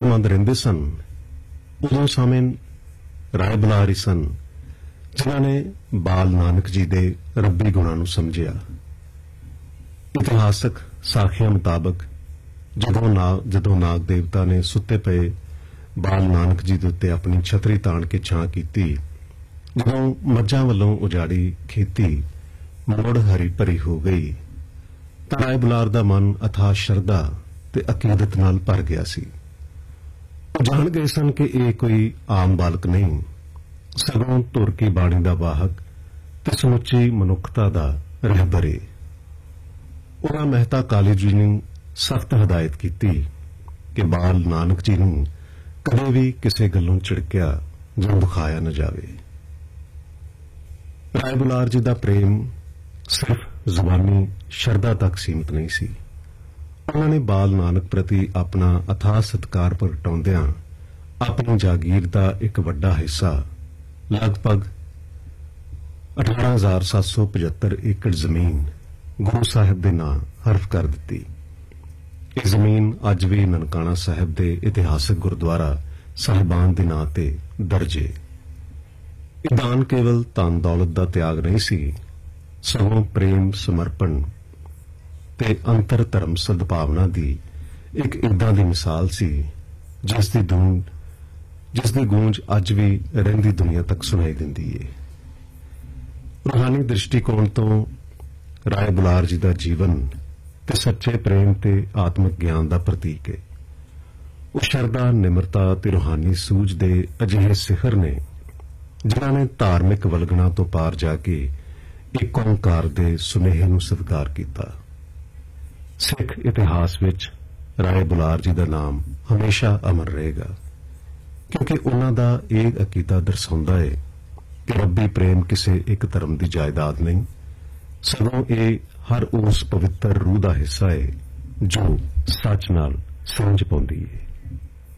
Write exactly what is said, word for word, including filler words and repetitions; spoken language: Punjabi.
ਸਿਹਤਮੰਦ ਰਹਿੰਦੇ ਸਨ, ਉਦੋਂ ਸਾਵੇਂ ਰਾਏ ਬੁਲਾਰ ਹੀ ਸਨ ਜਿਨ੍ਹਾਂ ਨੇ ਬਾਲ ਨਾਨਕ ਜੀ ਦੇ ਰੱਬੀ ਗੁਣਾਂ ਨੂੰ ਸਮਝਿਆ। ਇਤਿਹਾਸਕ ਸਾਖੀਆਂ ਮੁਤਾਬਕ ਜਦੋਂ ਨਾ ਜਦੋਂ ਨਾਗ ਦੇਵਤਾ ਨੇ ਸੁੱਤੇ ਪਏ ਬਾਲ ਨਾਨਕ ਜੀ ਦੇ ਉੱਤੇ ਆਪਣੀ ਛਤਰੀ ਤਾਣ ਕੇ ਛਾਂ ਕੀਤੀ, ਜਦੋਂ ਮੱਝਾਂ ਵੱਲੋਂ ਉਜਾੜੀ ਖੇਤੀ ਮੁੜ ਹਰੀ ਭਰੀ ਹੋ ਗਈ, ਤਾਂ ਰਾਏ ਬੁਲਾਰ ਦਾ ਮਨ ਅਥਾਹ ਸ਼ਰਧਾ ਤੇ ਅਕੀਦਤ ਨਾਲ ਭਰ ਗਿਆ ਸੀ। ਉਹ ਜਾਣ ਗਏ ਸਨ ਕਿ ਇਹ ਕੋਈ ਆਮ ਬਾਲਕ ਨਹੀਂ, ਸਗੋਂ ਧੁਰ ਕੀ ਬਾਣੀ ਦਾ ਵਾਹਕ ਤੇ ਸਮੁੱਚੀ ਮਨੁੱਖਤਾ ਦਾ ਰਹਿਬਰ ਏ। ਉਹਨਾਂ ਮਹਿਤਾ ਕਾਲੀ ਜੀ ਨੂੰ ਸਖਤ ਹਦਾਇਤ ਕੀਤੀ ਕਿ ਬਾਲ ਨਾਨਕ ਜੀ ਨੂੰ ਕਦੇ ਵੀ ਕਿਸੇ ਗੱਲੋਂ ਝਿੜਕਿਆ ਜਾਂ ਦੁਖਾਇਆ ਨਾ ਜਾਵੇ। ਰਾਏ ਬੁਲਾਰ ਜੀ ਦਾ ਪ੍ਰੇਮ ਸਿਰਫ ਜ਼ੁਬਾਨੀ ਸ਼ਰਧਾ ਤੱਕ ਸੀਮਿਤ ਨਹੀਂ ਸੀ। ਉਹਨਾਂ ਨੇ ਬਾਲ ਨਾਨਕ ਪ੍ਰਤੀ ਆਪਣਾ ਅਥਾਹ ਸਤਿਕਾਰ ਪ੍ਰਗਟਾਉਂਦਿਆਂ ਆਪਣੀ ਜਾਗੀਰ ਦਾ ਇੱਕ ਵੱਡਾ ਹਿੱਸਾ ਲਗਭਗ ਅਠਾਰਾਂ ਹਜ਼ਾਰ ਸੱਤ ਸੌ ਪਝੱਤਰ ਏਕੜ ਜ਼ਮੀਨ ਗੁਰੂ ਸਾਹਿਬ ਦੇ ਨਾਂ ਹਰਫ ਕਰ ਦਿੱਤੀ। ਇਹ ਜ਼ਮੀਨ ਅੱਜ ਵੀ ਨਨਕਾਣਾ ਸਾਹਿਬ ਦੇ ਇਤਿਹਾਸਕ ਗੁਰਦੁਆਰਾ ਸਾਹਿਬਾਨ ਦੇ ਨਾਂ ਤੇ ਦਰਜ ਹੈ। ਇਹ ਦਾਨ ਕੇਵਲ ਧਨ ਦੌਲਤ ਦਾ ਤਿਆਗ ਨਹੀਂ ਸੀ, ਸਗੋਂ ਪ੍ਰੇਮ, ਸਮਰਪਣ ਤੇ ਅੰਤਰ ਧਰਮ ਸਦਭਾਵਨਾ ਦੀ ਇੱਕ ਇਦਾਂ ਦੀ ਮਿਸਾਲ ਸੀ ਜਿਸ ਦੀ ਧੁਨ ਜਿਸ ਦੀ ਗੂੰਜ ਅੱਜ ਵੀ ਰਹਿੰਦੀ ਦੁਨੀਆ ਤੱਕ ਸੁਣਾਈ ਦਿੰਦੀ ਹੈ। ਰੂਹਾਨੀ ਦ੍ਰਿਸ਼ਟੀਕੋਣ ਤੋਂ ਰਾਏ ਬੁਲਾਰ ਜੀ ਦਾ ਜੀਵਨ ਤੇ ਸੱਚੇ ਪ੍ਰੇਮ ਤੇ ਆਤਮਿਕ ਗਿਆਨ ਦਾ ਪ੍ਰਤੀਕ ਹੈ। ਉਹ ਸ਼ਰਧਾ, ਨਿਮਰਤਾ ਤੇ ਰੂਹਾਨੀ ਸੂਝ ਦੇ ਅਜਿਹੇ ਸਿਖਰ ਨੇ ਜਿਨ੍ਹਾਂ ਨੇ ਧਾਰਮਿਕ ਵਲਗਣਾ ਤੋਂ ਪਾਰ ਜਾ ਕੇ ਇੱਕ ਓਂਕਾਰ ਦੇ ਸੁਨੇਹੇ ਨੂੰ ਸਵੀਕਾਰ ਕੀਤਾ। ਸਿੱਖ ਇਤਿਹਾਸ ਵਿੱਚ ਰਾਏ ਬੁਲਾਰ ਜੀ ਦਾ ਨਾਮ ਹਮੇਸ਼ਾ ਅਮਰ ਰਹੇਗਾ, ਕਿਉਂਕਿ ਉਹਨਾਂ ਦਾ ਇਹ ਅਕੀਦਾ ਦਰਸਾਉਂਦਾ ਹੈ ਕਿ ਰੱਬੀ ਪ੍ਰੇਮ ਕਿਸੇ ਇੱਕ ਧਰਮ ਦੀ ਜਾਇਦਾਦ ਨਹੀਂ, ਸਗੋਂ ਇਹ ਹਰ ਉਸ ਪਵਿੱਤਰ ਰੂਹ ਦਾ ਹਿੱਸਾ ਹੈ ਜੋ ਸੱਚ ਨਾਲ ਸਾਂਝ ਪਾਉਂਦੀ ਹੈ।